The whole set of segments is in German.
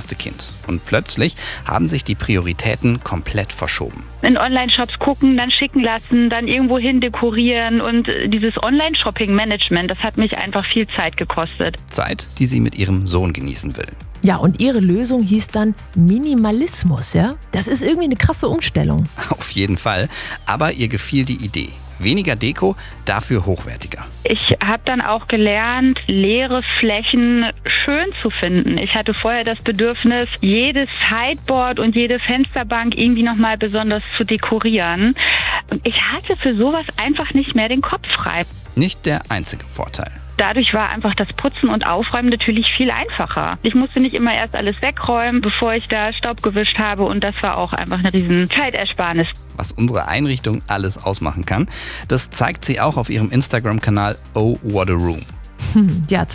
erste Kind. Und plötzlich haben sich die Prioritäten komplett verschoben. In Online-Shops gucken, dann schicken lassen, dann irgendwo hin dekorieren und dieses Online-Shopping-Management, das hat mich einfach viel Zeit gekostet. Zeit, die sie mit ihrem Sohn genießen will. Ja, und ihre Lösung hieß dann Minimalismus, ja? Das ist irgendwie eine krasse Umstellung. Auf jeden Fall. Aber ihr gefiel die Idee. Weniger Deko, dafür hochwertiger. Ich habe dann auch gelernt, leere Flächen schön zu finden. Ich hatte vorher das Bedürfnis, jedes Sideboard und jede Fensterbank irgendwie nochmal besonders zu dekorieren. Und ich hatte für sowas einfach nicht mehr den Kopf frei. Nicht der einzige Vorteil. Dadurch war einfach das Putzen und Aufräumen natürlich viel einfacher. Ich musste nicht immer erst alles wegräumen, bevor ich da Staub gewischt habe, und das war auch einfach eine riesen Zeitersparnis. Was unsere Einrichtung alles ausmachen kann, das zeigt sie auch auf ihrem Instagram-Kanal Oh What a Room. Ja,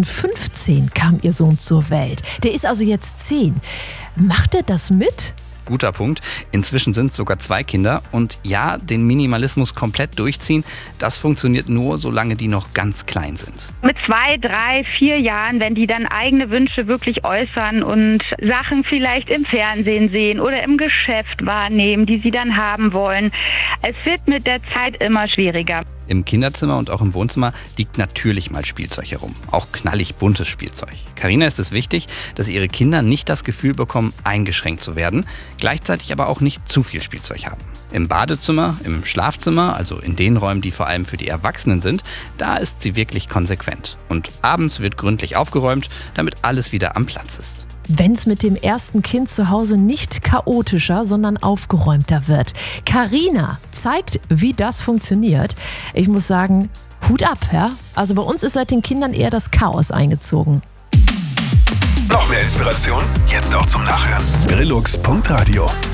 2015 kam ihr Sohn zur Welt. Der ist also jetzt 10. Macht er das mit? Guter Punkt. Inzwischen sind es sogar 2 Kinder. Und ja, den Minimalismus komplett durchziehen, das funktioniert nur, solange die noch ganz klein sind. Mit 2, 3, 4 Jahren, wenn die dann eigene Wünsche wirklich äußern und Sachen vielleicht im Fernsehen sehen oder im Geschäft wahrnehmen, die sie dann haben wollen. Es wird mit der Zeit immer schwieriger. Im Kinderzimmer und auch im Wohnzimmer liegt natürlich mal Spielzeug herum. Auch knallig buntes Spielzeug. Carina ist es wichtig, dass ihre Kinder nicht das Gefühl bekommen, eingeschränkt zu werden, gleichzeitig aber auch nicht zu viel Spielzeug haben. Im Badezimmer, im Schlafzimmer, also in den Räumen, die vor allem für die Erwachsenen sind, da ist sie wirklich konsequent. Und abends wird gründlich aufgeräumt, damit alles wieder am Platz ist. Wenn es mit dem ersten Kind zu Hause nicht chaotischer, sondern aufgeräumter wird. Carina zeigt, wie das funktioniert. Ich muss sagen, Hut ab, ja? Also bei uns ist seit den Kindern eher das Chaos eingezogen. Noch mehr Inspiration? Jetzt auch zum Nachhören. Grillux.radio